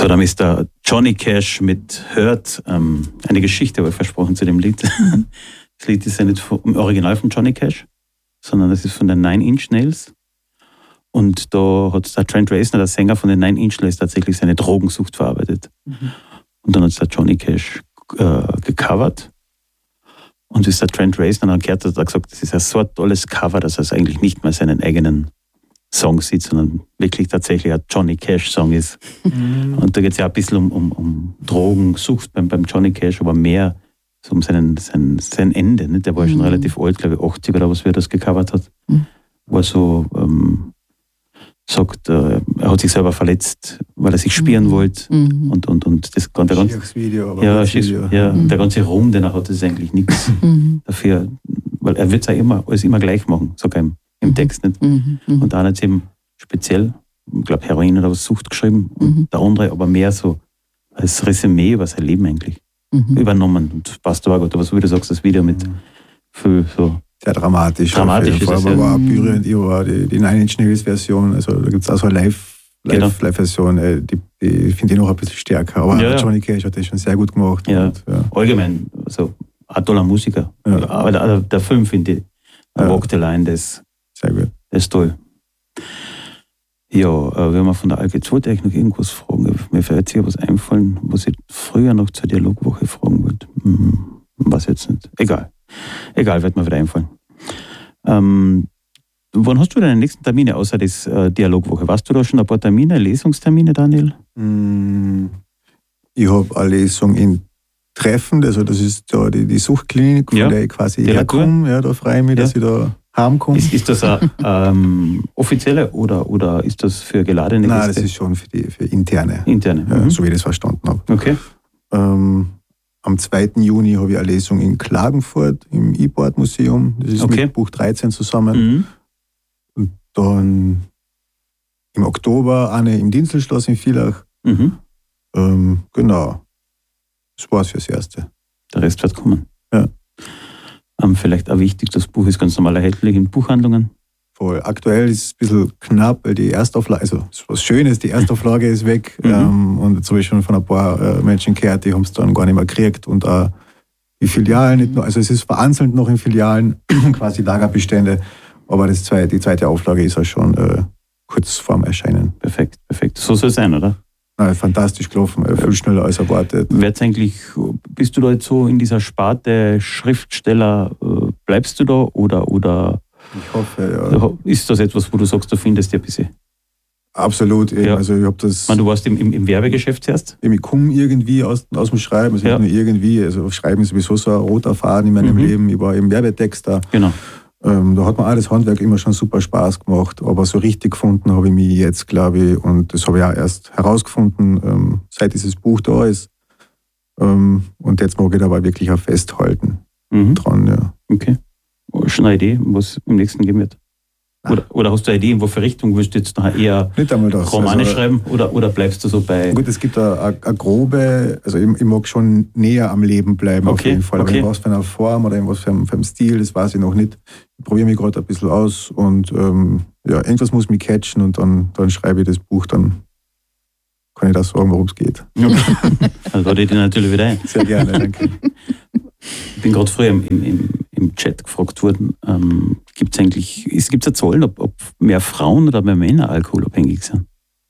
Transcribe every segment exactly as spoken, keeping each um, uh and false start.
Vor allem ist da Johnny Cash mit Hurt, ähm, eine Geschichte aber versprochen zu dem Lied. Das Lied ist ja nicht vom, im Original von Johnny Cash, sondern das ist von den Nine Inch Nails. Und da hat der Trent Reznor, der Sänger von den Nine Inch Nails, tatsächlich seine Drogensucht verarbeitet. Mhm. Und dann hat es der Johnny Cash äh, gecovert. Und wie es der Trent Reznor dann gehört hat, hat er gesagt, das ist ein so ein tolles Cover, dass er es eigentlich nicht mehr seinen eigenen Song sieht, sondern wirklich tatsächlich ein Johnny Cash-Song ist. Mhm. Und da geht es ja ein bisschen um, um, um Drogensucht beim, beim Johnny Cash, aber mehr so um seinen, sein, sein Ende. Nicht? Der war mhm. schon relativ alt, glaube ich, achtzig oder was, wie er das gecovert hat. Mhm. Wo er so ähm, sagt, äh, er hat sich selber verletzt, weil er sich spielen mhm. wollte. Mhm. Und, und, und das ganze Video, aber ja, Video. ja, mhm. der ganze Ruhm, den er hat, ist eigentlich nichts mhm. dafür. Weil er wird es ja immer, alles immer gleich machen, sag ich ihm. Im Text nicht. Mhm, mh. Und einer hat eben speziell, ich glaube Heroin oder was Sucht geschrieben, und mhm. der andere aber mehr so als Resümee über sein Leben eigentlich mhm. übernommen. Und passt aber gut, aber so wie du sagst, das Video mit viel so. Sehr dramatisch. Dramatisch ist es, ja. Aber war berührend, ich war die, die Nine Inch Nails Version, also da gibt es auch so eine Live, Live, genau. Live-Version, die, die finde ich noch ein bisschen stärker. Aber ja, Johnny Cash hat das schon sehr gut gemacht. Ja. Und, ja. Allgemein, also ein toller Musiker. Ja. Aber der, der Film, finde ich, ja. Walk the Line, das sehr gut. Das ist toll. Ja, äh, wenn wir von der A L G zwei Technik irgendwas fragen, mir fällt sich was einfallen, was ich früher noch zur Dialogwoche fragen wollte. Hm, was jetzt nicht. Egal. Egal, wird mir wieder einfallen. Ähm, wann hast du deine nächsten Termine außer das äh, Dialogwoche? Warst du da schon ein paar Termine, Lesungstermine, Daniel? Mm, ich habe eine Lesung in Treffen, also das ist da die, die Suchtklinik, von ja. der ich quasi herkomme. Ja, da freue ich mich, ja. dass ich da heimkomme. Ist, ist das eine ähm, offizielle oder, oder ist das für geladene Gäste? Nein, das ist schon für, die, für interne. Interne. Ja, mhm. so wie ich das verstanden habe. Okay. Ähm, am zweiten Juni habe ich eine Lesung in Klagenfurt im E-Board-Museum. Das ist okay. mit Buch dreizehn zusammen. Mhm. Und dann im Oktober eine im Dinselschloss in Villach. Mhm. Ähm, genau. Das war's fürs Erste. Der Rest wird kommen. Ja. Ähm, vielleicht auch wichtig, das Buch ist ganz normal erhältlich in Buchhandlungen. Voll. Aktuell ist es ein bisschen knapp, weil die Erstauflage, also das ist was Schönes, die Erstauflage ist weg. Mhm. Ähm, und jetzt habe ich schon von ein paar äh, Menschen gehört, die haben es dann gar nicht mehr gekriegt. Und auch die Filialen, nicht nur, also es ist vereinzelt noch in Filialen, quasi Lagerbestände. Aber das zweite, die zweite Auflage ist ja schon äh, kurz vorm Erscheinen. Perfekt, perfekt. So soll es sein, oder? Ja, fantastisch gelaufen, viel schneller als erwartet. Wird's eigentlich, bist du da jetzt so in dieser Sparte Schriftsteller, äh, bleibst du da oder, oder ich hoffe, ja. Ist das etwas, wo du sagst, du findest dir ein bisschen? Absolut, eben. Ja. Also ich habe das. Man, du warst im, im, im Werbegeschäft zuerst? Ich komme irgendwie aus, aus dem Schreiben, also ja. nicht nur irgendwie, also Schreiben ist sowieso so ein roter Faden in meinem mhm. Leben. Ich war im Werbetexter. Genau. Ähm, da hat mir auch das Handwerk immer schon super Spaß gemacht, aber so richtig gefunden habe ich mich jetzt, glaube ich, und das habe ich auch erst herausgefunden, ähm, seit dieses Buch da ist. Ähm, und jetzt mag ich dabei wirklich auch festhalten mhm. dran, ja. Okay. Schon eine Idee, was im nächsten geben wird? Oder, oder hast du eine Idee, in welche Richtung willst du jetzt nachher eher nicht einmal das. Romane also, schreiben oder, oder bleibst du so bei... Gut, es gibt eine, eine, eine grobe, also ich, ich mag schon näher am Leben bleiben, okay, auf jeden Fall. Aber okay. in was für einer Form oder in was für einem, für einem Stil, das weiß ich noch nicht. Ich probiere mich gerade ein bisschen aus und ähm, ja, irgendwas muss mich catchen und dann, dann schreibe ich das Buch, dann kann ich das sagen, worum es geht. Okay. Dann lade ich dich natürlich wieder ein. Sehr gerne, danke. Ich bin gerade früher im, im, im Chat gefragt worden, ähm, gibt es eigentlich, gibt es Zahlen, ob, ob mehr Frauen oder mehr Männer alkoholabhängig sind?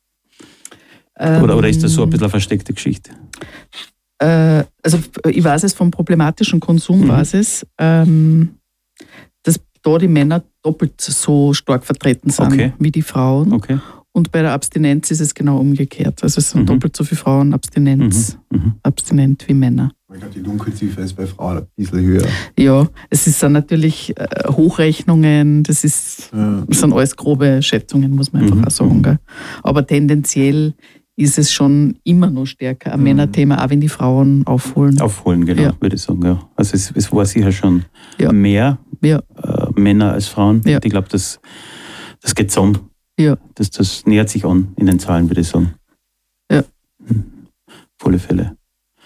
Ähm, oder, oder ist das so ein bisschen eine versteckte Geschichte? Äh, also ich weiß es vom problematischen Konsum, mhm. weiß es, ähm, dass da die Männer doppelt so stark vertreten sind okay. wie die Frauen. Okay. Und bei der Abstinenz ist es genau umgekehrt. Also es sind mhm. doppelt so viele Frauen Abstinenz, mhm. Mhm. abstinent wie Männer. Ich glaube, die Dunkelziffer ist bei Frauen ein bisschen höher. Ja, es ist dann natürlich äh, Hochrechnungen, das ist, ja. das sind alles grobe Schätzungen, muss man einfach mhm. auch sagen. Gell? Aber tendenziell ist es schon immer noch stärker ein mhm. Männerthema, auch wenn die Frauen aufholen. Aufholen, genau, ja. würde ich sagen. Ja. Also es, es war sicher schon ja. mehr ja. äh, Männer als Frauen. Ja. Ich glaube, das, das geht zusammen. Ja. Das, das nähert sich an in den Zahlen, würde ich sagen. Ja. Hm. Auf alle Fälle.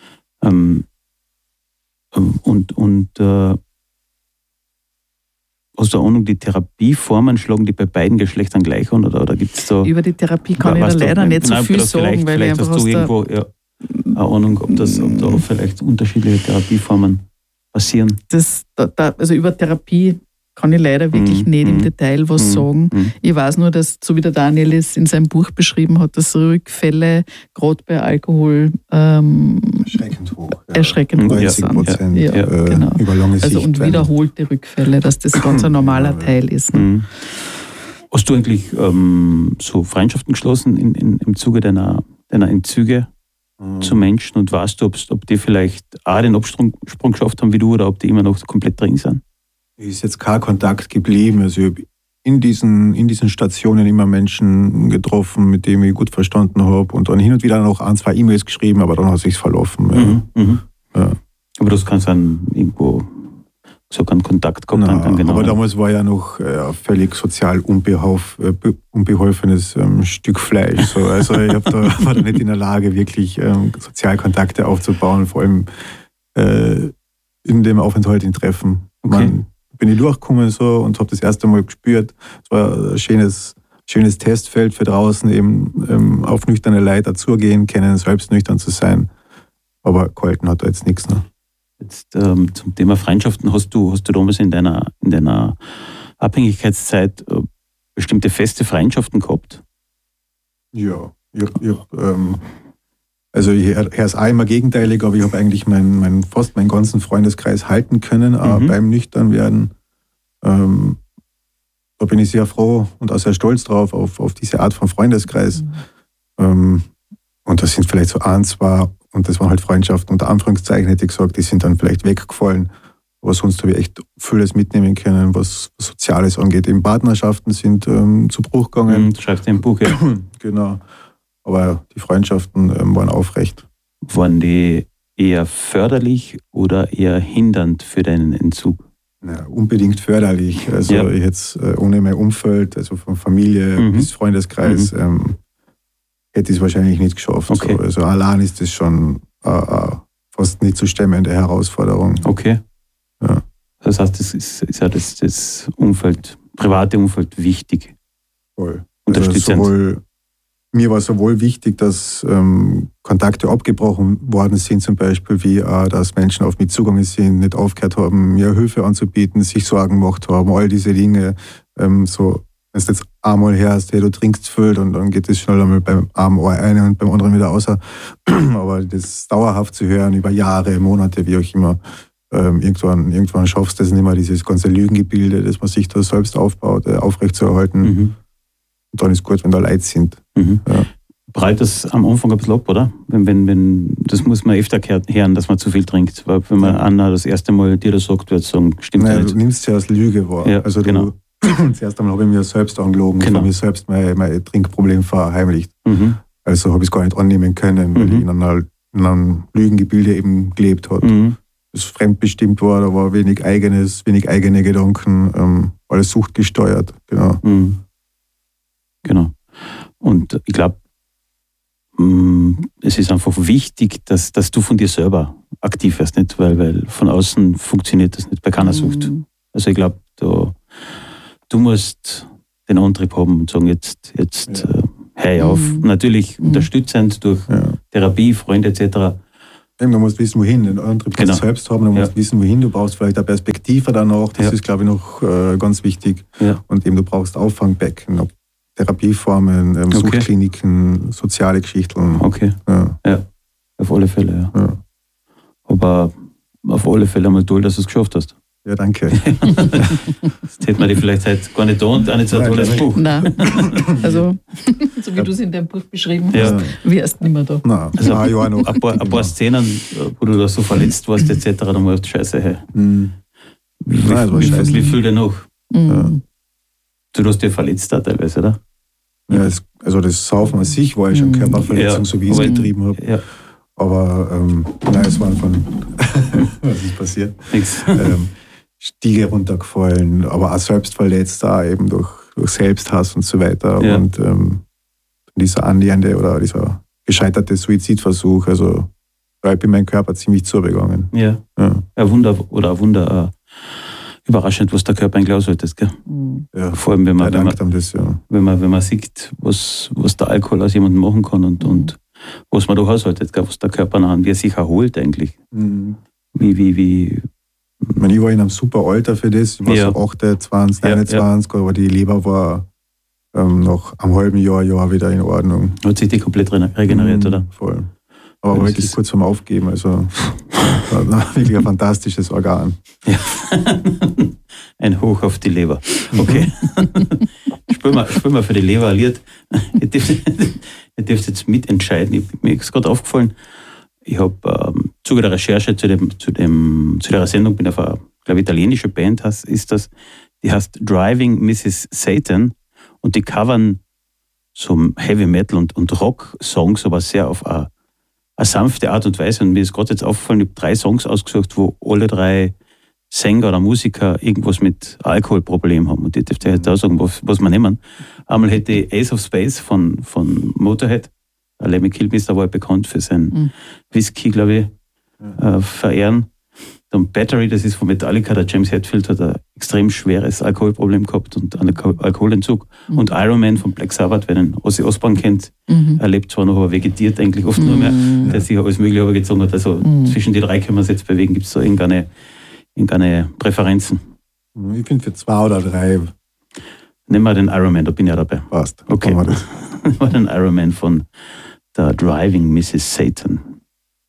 Ähm, und und äh, hast du eine Ahnung, die Therapieformen schlagen die bei beiden Geschlechtern gleich an? Oder, oder gibt es da. Über die Therapie kann ich da leider nicht so viel sagen, weil vielleicht ich einfach hast du irgendwo ja, eine Ahnung, ob, das, ob da vielleicht unterschiedliche Therapieformen passieren. Das, da, da, also über Therapie kann ich leider wirklich mm, nicht mm, im Detail was mm, sagen. Mm. Ich weiß nur, dass, so wie der Daniel es in seinem Buch beschrieben hat, dass Rückfälle gerade bei Alkohol ähm, erschreckend hoch. Ja. Erschreckend hoch neunzig Prozent ja, ja, äh, genau. über lange Sicht. Also und wiederholte Rückfälle, dass das ganz ein normaler Teil ist. Ne? Mm. Hast du eigentlich ähm, so Freundschaften geschlossen in, in, im Zuge deiner, deiner Entzüge mm. zu Menschen und weißt du, ob die vielleicht auch den Absprung Sprung geschafft haben wie du oder ob die immer noch komplett drin sind? Ist jetzt kein Kontakt geblieben. Also ich habe in diesen, in diesen Stationen immer Menschen getroffen, mit denen ich gut verstanden habe und dann hin und wieder noch ein, zwei E-Mails geschrieben, aber dann hat es sich verlaufen. Mhm, ja. Mhm. Ja. Aber das kannst dann irgendwo so keinen Kontakt gehabt Nein, haben. Genau. Aber damals war ja noch äh, völlig sozial unbehauf, äh, unbeholfenes ähm, Stück Fleisch. So. Also ich hab da, war da nicht in der Lage, wirklich ähm, Sozialkontakte aufzubauen, vor allem äh, in dem Aufenthalt in Treffen. Okay. Man, bin ich durchgekommen so und habe das erste Mal gespürt, es war ein schönes, schönes Testfeld für draußen, eben ähm, auf nüchterne Leute zugehen können, selbst nüchtern zu sein. Aber gehalten hat da jetzt nichts. Ne? Jetzt ähm, zum Thema Freundschaften, hast du, hast du damals in deiner, in deiner Abhängigkeitszeit äh, bestimmte feste Freundschaften gehabt? Ja, ich, ich, ähm, also ich höre es auch immer gegenteilig, aber ich habe eigentlich mein, mein, fast meinen ganzen Freundeskreis halten können, auch Mhm. beim Nüchternwerden. Ähm, da bin ich sehr froh und auch sehr stolz drauf, auf, auf diese Art von Freundeskreis. Mhm. Ähm, und das sind vielleicht so ein, zwei, und das waren halt Freundschaften unter Anführungszeichen, hätte ich gesagt, die sind dann vielleicht weggefallen. Aber sonst habe ich echt vieles mitnehmen können, was, was Soziales angeht. Eben Partnerschaften sind ähm, zu Bruch gegangen. Mhm, du schreibst im Buch, ja. Genau. Aber die Freundschaften ähm, waren aufrecht. Waren die eher förderlich oder eher hindernd für deinen Entzug? Ja, unbedingt förderlich. Also Ja. ich jetzt äh, ohne mein Umfeld, also von Familie Mhm. bis Freundeskreis, Mhm. ähm, hätte ich es wahrscheinlich nicht geschafft. Okay. So. Also allein ist das schon äh, äh, fast nicht zu stemmende Herausforderung. Okay. Ja. Das heißt, das ist, ist ja das, das Umfeld, private Umfeld wichtig. Voll. Unterstützend. Also sowohl, mir war sowohl wichtig, dass ähm, Kontakte abgebrochen worden sind, zum Beispiel, wie auch, dass Menschen auf mich zugegangen sind, nicht aufgehört haben, mir Hilfe anzubieten, sich Sorgen gemacht haben, all diese Dinge. Ähm, so, wenn du jetzt einmal hörst, hey, du trinkst viel, und dann geht es schnell einmal beim einen Ohr ein und beim anderen wieder außer. Aber das dauerhaft zu hören, über Jahre, Monate, wie auch immer, ähm, irgendwann, irgendwann schaffst du es nicht mehr, dieses ganze Lügengebilde, das man sich da selbst aufbaut, äh, aufrechtzuerhalten. Mhm. Und dann ist gut, wenn da Leute sind. Mhm. Ja. Breit das am Anfang ein bisschen ab, oder? Wenn, wenn, wenn, das muss man öfter hören, dass man zu viel trinkt. Weil wenn man Ja. einer das erste Mal dir das sagt, wird sagen, stimmt Naja, ja du nicht. nimmst es ja als Lüge wahr. Ja, also du, genau. zuerst einmal habe ich mir selbst angelogen, Genau. von mir selbst mein, mein Trinkproblem verheimlicht. Mhm. Also habe ich es gar nicht annehmen können, weil Mhm. ich in, einer, in einem Lügengebilde eben gelebt habe. Mhm. Das fremdbestimmt war, da war wenig eigenes, wenig eigene Gedanken, ähm, alles suchtgesteuert. Genau. Mhm. Genau. Und ich glaube, es ist einfach wichtig, dass, dass du von dir selber aktiv wirst, nicht? Weil, weil von außen funktioniert das nicht bei keiner Sucht. Mhm. Also ich glaube, du, du musst den Antrieb haben und sagen, jetzt, jetzt Ja. äh, hör ich auf. Mhm. Natürlich Mhm. unterstützend durch Ja. Therapie, Freunde et cetera. Eben, du musst wissen, wohin. Den Antrieb kannst Genau. du selbst haben, du musst Ja. wissen, wohin. Du brauchst vielleicht eine Perspektive danach. Das Ja. ist, glaube ich, noch äh, ganz wichtig. Ja. Und eben, du brauchst Auffangbecken, ob Therapieformen, ähm, Okay. Suchtkliniken, soziale Geschichten. Okay, Ja, auf alle Fälle, ja. ja. Aber auf alle Fälle einmal toll, dass du es geschafft hast. ja, danke. Das hätte man dir vielleicht heute gar nicht da und auch nicht so ein Nein, tolles nein. Buch. Nein. Also, so wie du es in deinem Buch beschrieben hast, Ja. wärst nicht mehr da. Nein, Also, ein Jahr noch. Ein paar, ein paar Szenen, wo du da so verletzt warst et cetera, dann warst du scheiße, hey. Hm. Wie, Nein, das war wie, scheiße. wie, wie viel denn noch? Mhm. Du hast dich verletzt da teilweise, oder? Ja, es, also das Saufen an sich war ja schon Mhm. Körperverletzung, Ja, so wie ich es aber- getrieben habe. Ja, Aber ähm, nein, es waren von, was ist passiert? nix. ähm, Stiege runtergefallen, aber auch selbst verletzt, da eben durch, durch Selbsthass und so weiter. Ja. Und ähm, dieser annähernde oder dieser gescheiterte Suizidversuch, also da bin ich meinem Körper ziemlich zubegangen. Ja, Ja. ein Wunder oder ein Wunder, überraschend, was der Körper eigentlich aushält. Gell? Ja, Vor allem, wenn man, wenn man, das, ja. wenn man, wenn man sieht, was, was der Alkohol aus jemandem machen kann und, und was man da aushaltet, gell? Was der Körper nachher, wie er sich erholt eigentlich. Mhm. Wie, wie, wie. Ich meine, ich war in einem super Alter für das. Ich war Ja. so achtundzwanzig, Ja, neunundzwanzig, aber die Leber war ähm, nach einem halben Jahr, Jahr wieder in Ordnung. Hat sich die komplett re- regeneriert, Mhm, oder? Voll. Aber Das wirklich ist- kurz vorm Aufgeben. Also war wirklich ein fantastisches Organ. Ja. Ein Hoch auf die Leber. Okay. Spiel mal, spiel mal für die Leber ein Lied. Ihr dürft, ihr dürft jetzt mitentscheiden. Ich, mir ist gerade aufgefallen, ich habe ähm, im Zuge der Recherche zu, dem, zu, dem, zu der Sendung, bin auf eine, glaube ich, italienische Band, heißt, ist das, die heißt Driving Missus Satan und die covern so Heavy Metal und, und Rock-Songs, aber sehr auf eine, eine sanfte Art und Weise. Und mir ist gerade jetzt aufgefallen, ich habe drei Songs ausgesucht, wo alle drei Sänger oder Musiker irgendwas mit Alkoholproblemen haben. Und ich dürfte jetzt auch sagen, was, was wir nehmen. Einmal hätte ich Ace of Space von, von Motorhead. Der Lemmy Kilmister war ja bekannt für seinen Mhm. Whisky, glaube ich, äh, verehren. Dann Battery, das ist von Metallica. Der James Hetfield hat ein extrem schweres Alkoholproblem gehabt und einen Alko- Alkoholentzug. Mhm. Und Iron Man von Black Sabbath, wer den Ozzy Osbourne kennt, Mhm. er lebt zwar noch, aber vegetiert eigentlich oft nur mehr, Mhm. der sich alles Mögliche übergezogen hat. Also Mhm. zwischen die drei können wir uns jetzt bewegen. Gibt es da irgendeine, irgendeine Präferenzen? Ich bin für zwei oder drei Nehmen wir den Iron Man, da bin ich ja dabei. passt. Okay. Machen wir das. Nehmen wir den Iron Man von der Driving Missus Satan.